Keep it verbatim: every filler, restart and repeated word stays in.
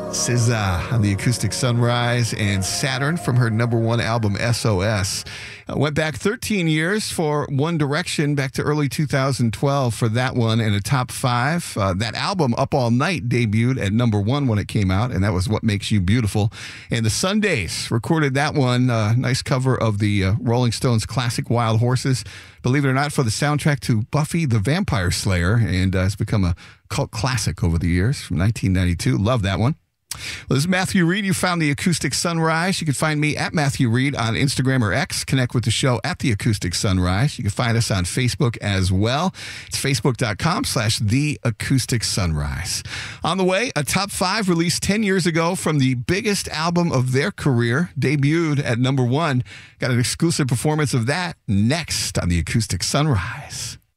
S Z A on the Acoustic Sunrise, and Saturn from her number one album, S O S. Uh, went back thirteen years for One Direction, back to early two thousand twelve for that one, and a top five. Uh, that album, Up All Night, debuted at number one when it came out, and that was What Makes You Beautiful. And the Sundays recorded that one, uh, nice cover of the uh, Rolling Stones classic Wild Horses, believe it or not, for the soundtrack to Buffy the Vampire Slayer, and uh, it's become a cult classic over the years from nineteen ninety-two. Love that one. Well, this is Matthew Reed. You found the Acoustic Sunrise. You can find me at Matthew Reed on Instagram or X. Connect with the show at the Acoustic Sunrise. You can find us on Facebook as well. It's facebook.com slash the Acoustic Sunrise. On the way, a top five released ten years ago from the biggest album of their career, debuted at number one. Got an exclusive performance of that next on the Acoustic Sunrise.